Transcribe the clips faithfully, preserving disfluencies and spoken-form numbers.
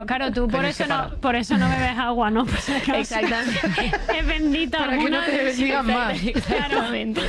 claro, tú por eso, no, por eso no bebes agua, ¿no? Pues, exactamente. Es bendita. Para que no te bendigan más. Exactamente.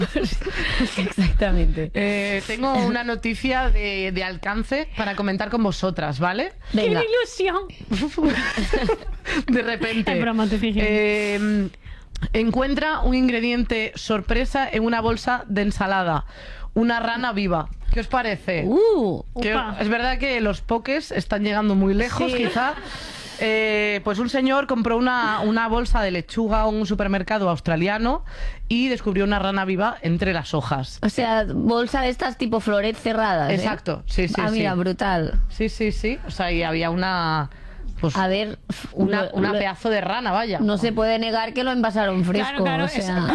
Exactamente. Eh, tengo una noticia de, de alcance para comentar con vosotras, ¿vale? Venga. ¡Qué ilusión! De repente. Es broma, te fijas. Eh, encuentra un ingrediente sorpresa en una bolsa de ensalada. Una rana viva. ¿Qué os parece? Uh, Que upa. es verdad que los pokés están llegando muy lejos, Sí. quizá. Eh, pues un señor compró una, una bolsa de lechuga en un supermercado australiano y descubrió una rana viva entre las hojas. o sea, bolsa de estas tipo floret cerradas. ¿eh? Exacto, sí, sí, Ah, mira, sí. brutal. Sí, sí, sí. O sea, y había una... Pues, A ver, una, lo- una lo- pedazo de rana, vaya. no se puede negar que lo envasaron fresco. Claro, claro, o sea,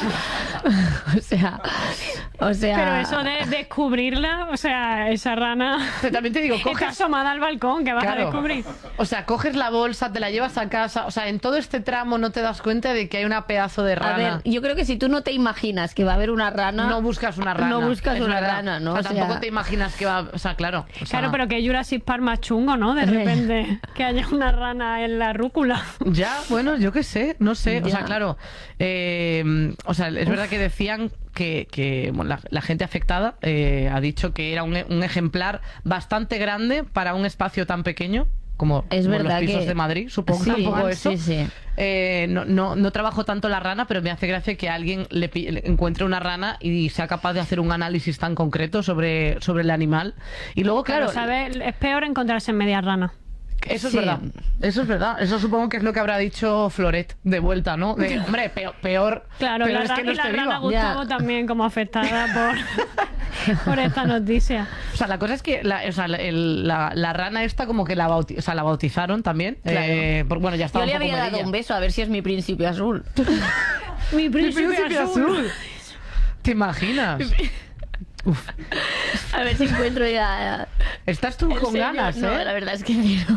o sea, o sea. Pero eso de descubrirla, o sea, esa rana Pero también te digo, está coges... asomada al balcón, que vas Claro. a descubrir. O sea, coges la bolsa, te la llevas a casa. O sea, en todo este tramo no te das cuenta de que hay una pedazo de rana. A ver, yo creo que si tú no te imaginas que va a haber una rana, No buscas una rana. No buscas es una verdad. rana, ¿no? O sea, O sea- tampoco te imaginas que va... O sea, claro. o sea, Claro, pero que Jurassic Park más chungo, ¿no? De repente, que haya una rana en la rúcula. Ya, bueno, yo qué sé, no sé. O Ya. sea, claro. eh, o sea, es verdad que decían que, que, bueno, la, la gente afectada eh, ha dicho que era un, un ejemplar bastante grande para un espacio tan pequeño. Como, Es como verdad los pisos que- de Madrid, supongo Sí, un poco eso. sí, sí. Eh, no, no, no trabajo tanto la rana, pero me hace gracia que alguien le, pi- le encuentre una rana y sea capaz de hacer un análisis tan concreto sobre, sobre el animal. Y luego, claro, Claro, ¿sabes? Es peor encontrarse en media rana. eso es Sí. verdad. Eso es verdad. Eso supongo que es lo que habrá dicho Floret de vuelta, ¿no? De, hombre, peor, peor, Claro, peor la, es ra- que no y la esté rana viva. Gustavo Ya. también como afectada por, por esta noticia. O sea, la cosa es que la, o sea, la, el- la- la rana esta como que la, bauti- o sea, la bautizaron también. Claro. Eh, por- bueno, ya estaba Yo le un poco había dado melilla. un beso a ver si es mi príncipe azul. Mi ¡Mi príncipe, príncipe azul. azul! ¿Te imaginas? Uf. A ver si encuentro ya. Estás tú ¿En con serio? ganas, No, ¿eh? la verdad es que cero.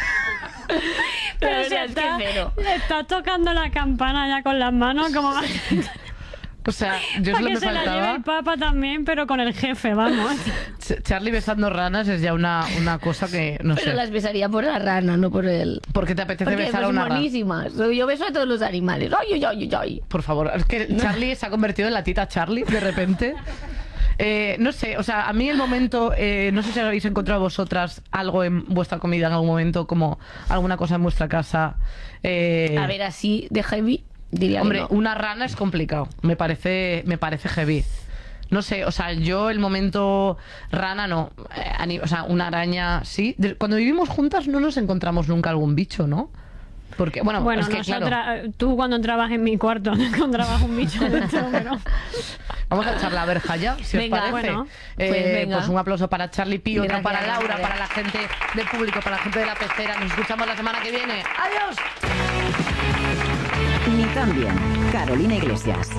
Pero La si verdad es que está, cero. está tocando la campana ya con las manos, como va- O sea, yo para solo que me se la lleve faltaba... el papa también, pero con el jefe, vamos. Ch- Charlie besando ranas es ya una, una cosa que, no Pero sé. las besaría por la rana, no por él. ¿Por qué te apetece Porque besar a pues, una rana? buenísimas. Yo beso a todos los animales. Ay, ay, ay, ay. Por favor, es que Charlie se ha convertido en la tita Charlie de repente. Eh, no sé, o sea, a mí el momento, eh, no sé si habéis encontrado vosotras algo en vuestra comida en algún momento, como alguna cosa en vuestra casa. eh, A ver, así de heavy, diría hombre, que no. una rana es complicado, me parece, me parece heavy. No sé, o sea, yo el momento rana no, eh, ani- o sea, una araña sí. De- Cuando vivimos juntas no nos encontramos nunca algún bicho, ¿no? Porque, bueno, Bueno, es que nosotras, claro, tú cuando entrabas en mi cuarto no encontrabas un bicho dentro, pero... vamos a echar la verja ya, si Venga, os parece. bueno, Eh, pues venga. pues un aplauso para Charlie Pi, otro Gracias, para Laura, gracias. para la gente del público, para la gente de la pecera. Nos escuchamos la semana que viene. ¡Adiós! Ni tan bien. Carolina Iglesias.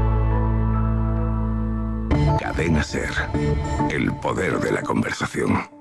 Cadena Ser. El poder de la conversación.